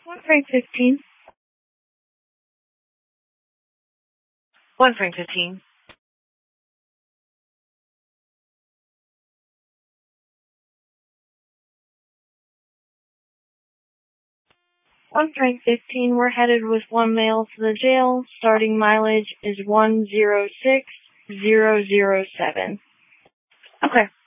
$1.15. $1.15. $1.15. We're headed with one male to the jail. Starting mileage is 106,007. Okay.